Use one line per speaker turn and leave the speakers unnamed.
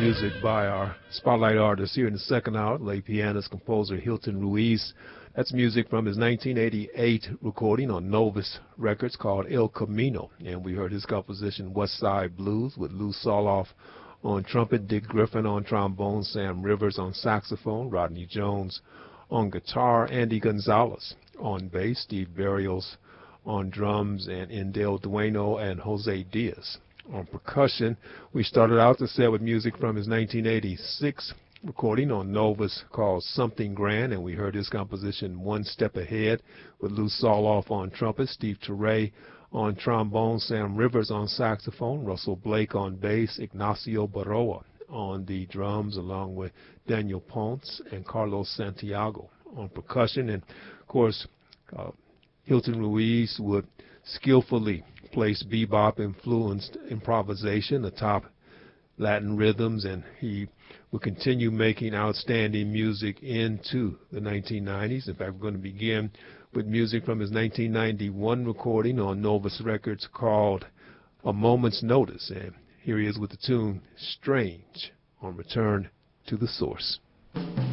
music by our spotlight artist here in the second hour, late pianist composer Hilton Ruiz. That's music from his 1988 recording on Novus Records called El Camino. And we heard his composition West Side Blues with Lou Soloff on trumpet, Dick Griffin on trombone, Sam Rivers on saxophone, Rodney Jones on guitar, Andy Gonzalez on bass, Steve Barrios on drums, and Indel Dueno and Jose Diaz on percussion. We started out the set with music from his 1986 recording on Novus called Something Grand, and we heard his composition One Step Ahead with Lou Soloff on trumpet, Steve Turre on trombone, Sam Rivers on saxophone, Russell Blake on bass, Ignacio Baroa on the drums, along with Daniel Ponce and Carlos Santiago on percussion. And, of course, Hilton Ruiz would skillfully place bebop-influenced improvisation atop Latin rhythms, and he would continue making outstanding music into the 1990s. In fact, we're going to begin with music from his 1991 recording on Novus Records called A Moment's Notice. And here he is with the tune Strange on Return to the Source.